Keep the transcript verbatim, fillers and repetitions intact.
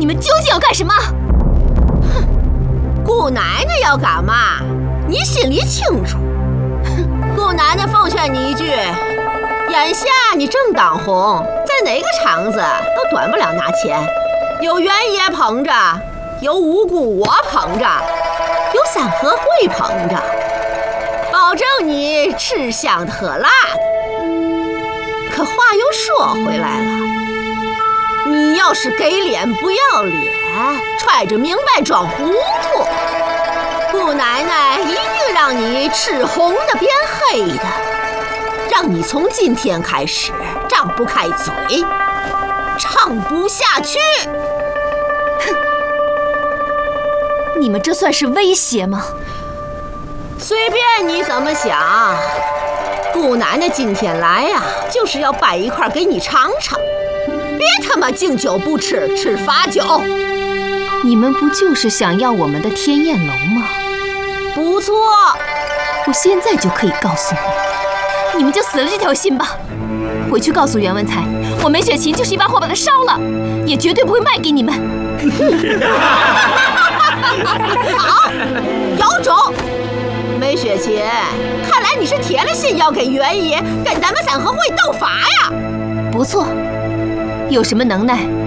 你们究竟要干什么？ 哼，姑奶奶要干嘛，你心里清楚。姑奶奶奉劝你一句，眼下你正当红，在哪个厂子都短不了拿钱，有袁爷捧着，有五姑我捧着，有三合会捧着，保证你吃香的喝辣的。可话又说回来了，你要是给脸不要脸，揣着明白装糊涂，姑奶奶一定让你吃红的变黑的，让你从今天开始张不开嘴，唱不下去。 哼！你们这算是威胁吗？ 随便你怎么想，姑奶奶今天来呀、啊，就是要掰一块给你尝尝。别他妈敬酒不吃吃罚酒！ 你们不就是想要我们的天燕楼吗？ 不错， 我现在就可以告诉你，你们就死了这条心吧。回去告诉袁文才，我梅雪琴就是一把火把它烧了，也绝对不会卖给你们。 好，有种！梅雪琴，看来你是铁了心要跟袁爷跟咱们三合会斗法呀！ 不错，有什么能耐